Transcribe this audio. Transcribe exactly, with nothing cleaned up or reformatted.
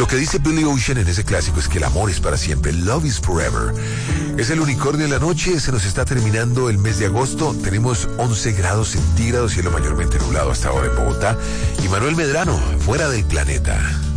Lo que dice Billy Ocean en ese clásico es que el amor es para siempre. Love is forever. Es el unicornio de la noche. Se nos está terminando el mes de agosto. Tenemos once grados centígrados, cielo mayormente nublado hasta ahora en Bogotá. Y Manuel Medrano, fuera del planeta.